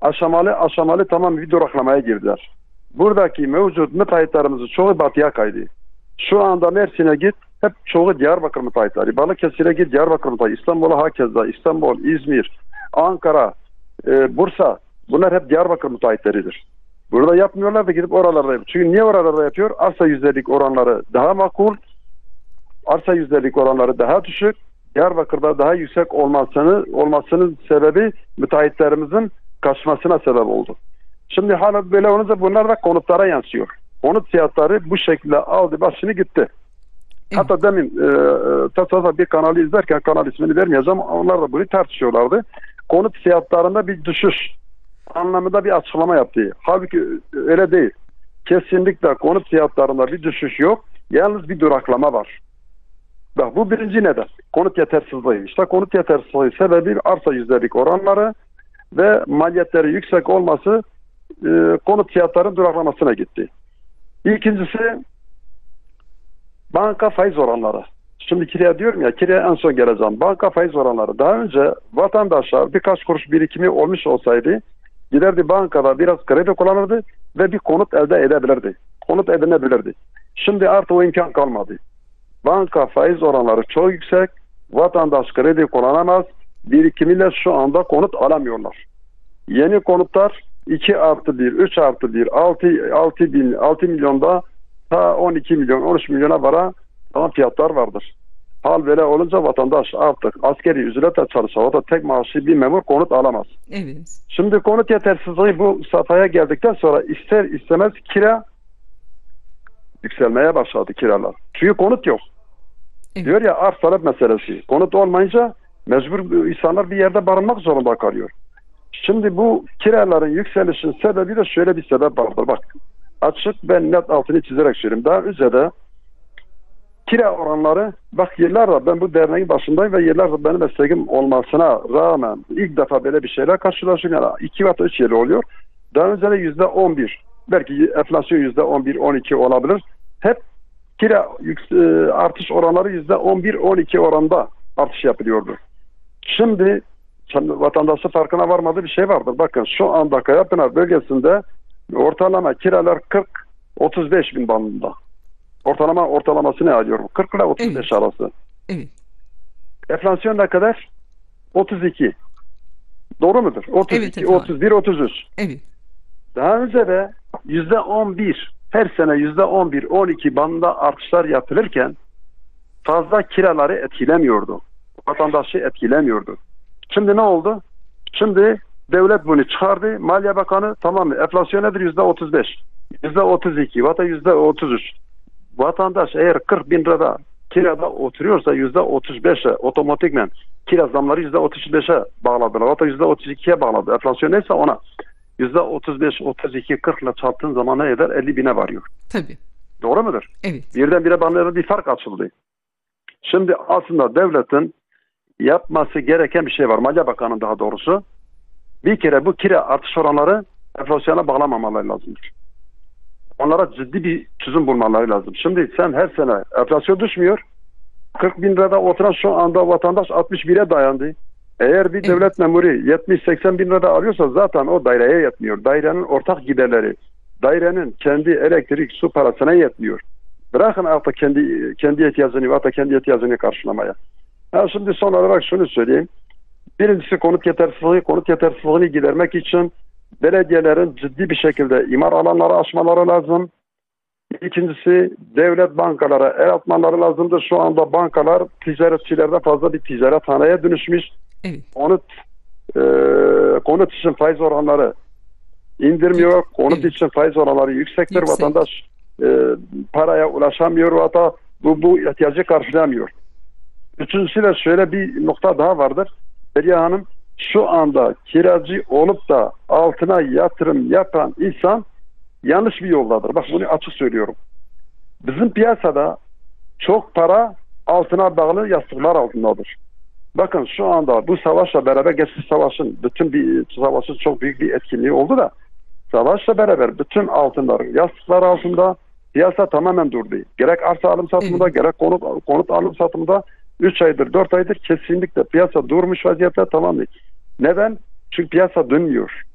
aşamalı tamam bir duraklamaya girdiler. Buradaki mevcut müteahhitlerimizin çoğu batıya kaydı. Şu anda Mersin'e git, hep çoğu Diyarbakır müteahhitleri. Balıkesir'e git, Diyarbakır müteahhitleri. İstanbul'a hakeza, İstanbul, İzmir, Ankara, Bursa. Bunlar hep Diyarbakır müteahhitleridir. Burada yapmıyorlar da gidip oralarda yapıyor. Çünkü niye oralarda yapıyor? Arsa yüzdelik oranları daha makul, arsa yüzdelik oranları daha düşük. Diyarbakır'da daha yüksek olmasının sebebi müteahhitlerimizin kaçmasına sebep oldu. Şimdi hala böyle olunca bunlar da konutlara yansıyor. Konut fiyatları bu şekilde aldı başını gitti. Evet. Hatta demin tasavvuf bir kanalı izlerken, kanal ismini vermeyeceğim, onlar da bunu tartışıyorlardı. Konut fiyatlarında bir düşüş anlamında bir açıklama yaptı. Halbuki öyle değil. Kesinlikle konut fiyatlarında bir düşüş yok. Yalnız bir duraklama var. Bak bu birinci neden. Konut yetersizliği. İşte konut yetersizliği sebebi arsa yüzdelik oranları ve maliyetleri yüksek olması konut fiyatlarının duraklamasına gitti. İkincisi banka faiz oranları. Şimdi kiraya diyorum ya, kiraya en son geleceğim. Banka faiz oranları. Daha önce vatandaşlar birkaç kuruş birikimi olmuş olsaydı giderdi bankada biraz kredi kullanırdı ve bir konut elde edebilirdi. Konut edinebilirdi. Şimdi artık o imkan kalmadı. Banka faiz oranları çok yüksek. Vatandaş kredi kullanamaz. Birikimiyle şu anda konut alamıyorlar. Yeni konutlar 2+1, 3+1, 6 milyonda ta 12 milyon, 13 milyona vara tamam fiyatlar vardır. Hal böyle olunca vatandaş artık askeri ücretle çalışan, o da tek maaşlı bir memur konut alamaz. Evet. Şimdi konut yetersizliği bu safhaya geldikten sonra ister istemez kira yükselmeye başladı kiralar. Çünkü konut yok. Evet. Diyor ya arz talep meselesi. Konut olmayınca mecbur insanlar bir yerde barınmak zorunda kalıyor. Şimdi bu kiraların yükselişinin sebebi de şöyle bir sebep vardır. Bak açık ben net altını çizerek söyleyeyim. Daha önce de kira oranları bak yıllardır ben bu derneğin başındayım ve yıllardır benim mesleğim olmasına rağmen ilk defa böyle bir şeyler karşılaşıyorum. Yani 2 veya 3 yıl oluyor. Daha önce de %11 belki enflasyon %11, 12 olabilir. Hep kira artış oranları %11, 12 oranda artış yapılıyordu. Şimdi vatandaşın farkına varmadığı bir şey vardır. Bakın şu anda Kayapınar bölgesinde ortalama kiralar 40-35 bin bandında. Ortalamasını alıyorum. 40 ile 35 evet. Arası. Evet. Enflasyon ne kadar? 32. Doğru mudur? 32, evet, 31, 33. Evet. Daha önce de %11 her sene %11, 12 bandında artışlar yapılırken fazla kiraları etkilemiyordu. Vatandaşı etkilemiyordu. Şimdi ne oldu? Şimdi devlet bunu çıkardı. Maliye Bakanı tamam mı? Enflasyon nedir? %35. %32. Vata %33. Vatandaş eğer 40 bin lirada kirada oturuyorsa %35'e otomatikmen kira zamları %35'e bağladılar. Vata %32'ye bağladı. Enflasyon neyse ona. %35, 32, 40 ile çarptığın zaman ne eder? 50 bine varıyor. Tabii. Doğru mudur? Evet. Birdenbire bana bir fark açıldı. Şimdi aslında devletin yapması gereken bir şey var. Maliye Bakanı'nın daha doğrusu. Bir kere bu kira artış oranları enflasyona bağlamamaları lazımdır. Onlara ciddi bir çözüm bulmaları lazım. Şimdi sen her sene enflasyon düşmüyor. 40 bin lirada oturan şu anda vatandaş 61'e dayandı. Eğer bir devlet memuru 70-80 bin lirada alıyorsa zaten o daireye yetmiyor. Dairenin ortak giderleri, dairenin kendi elektrik, su parasına yetmiyor. Bırakın artık kendi ihtiyacını karşılamaya. Şimdi son olarak şunu söyleyeyim. Birincisi konut yetersizliğini gidermek için belediyelerin ciddi bir şekilde imar alanları açmaları lazım. İkincisi devlet bankalara el atmaları lazımdır. Şu anda bankalar ticaretçilerden fazla bir ticarethaneye dönüşmüş. Evet. Konut için faiz oranları indirmiyor. Konut için faiz oranları yüksektir. Yüksek. Vatandaş paraya ulaşamıyor. Hatta bu ihtiyacı karşılamıyor. Üçüncüsü de şöyle bir nokta daha vardır. Beriye Hanım, şu anda kiracı olup da altına yatırım yapan insan yanlış bir yoldadır. Bak bunu açık söylüyorum. Bizim piyasada çok para altına bağlı yastıklar altındadır. Bakın şu anda bu savaşla beraber geçmiş savaşın çok büyük bir etkinliği oldu da savaşla beraber bütün altınlar yastıklar altında piyasa tamamen durdu. Gerek arsa alım satımında gerek konut alım satımında 3 aydır 4 aydır kesinlikle piyasa durmuş vaziyette tamamen. Neden? Çünkü piyasa dönmüyor.